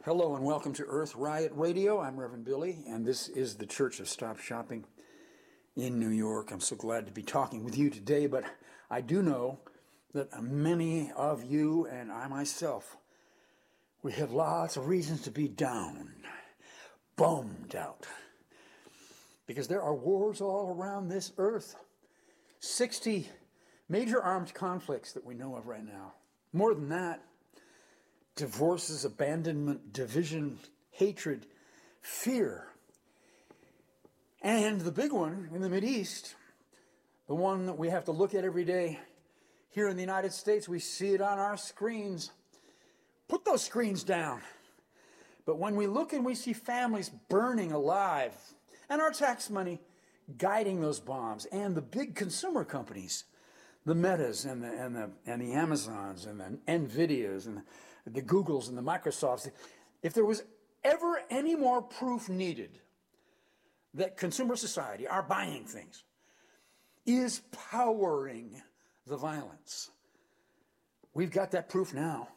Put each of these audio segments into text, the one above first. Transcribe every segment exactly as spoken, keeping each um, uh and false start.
Hello and welcome to Earth Riot Radio. I'm Reverend Billy, and this is the Church of Stop Shopping in New York. I'm so glad to be talking with you today, but I do know that many of you and I myself, we have lots of reasons to be down, bummed out, because there are wars all around this earth. sixty major armed conflicts that we know of right now. More than that. Divorces, abandonment, division, hatred, fear. And the big one in the Mideast, the one that we have to look at every day, here in the United States, we see it on our screens. Put those screens down. But when we look and we see families burning alive, and our tax money guiding those bombs, and the big consumer companies, the Metas and the and the and the Amazons and the Nvidias and the, the Googles and the Microsofts. If there was ever any more proof needed that consumer society, our buying things, is powering the violence, we've got that proof now.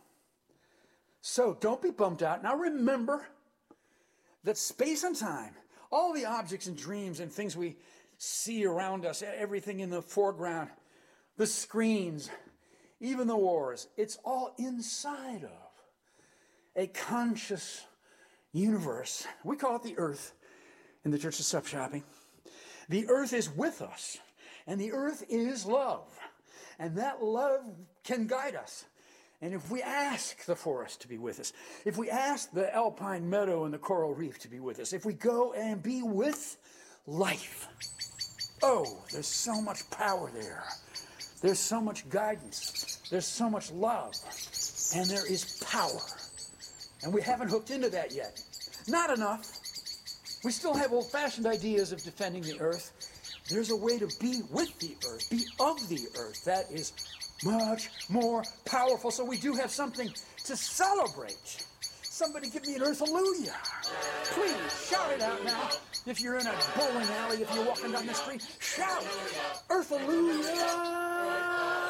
So don't be bummed out. Now remember that space and time, all the objects and dreams and things we see around us, everything in the foreground, the screens, even the wars, it's all inside of a conscious universe. We call it the earth in the Church of Stop Shopping. The earth is with us, and the earth is love. And that love can guide us. And if we ask the forest to be with us, if we ask the alpine meadow and the coral reef to be with us, if we go and be with life, oh, there's so much power there. There's so much guidance. There's so much love. And there is power. And we haven't hooked into that yet. Not enough. We still have old-fashioned ideas of defending the earth. There's a way to be with the earth, be of the earth. That is much more powerful. So we do have something to celebrate. Somebody give me an earth-hallelujah. Please, shout it out now. If you're in a bowling alley, if you're walking down the street, shout, earth-hallelujah.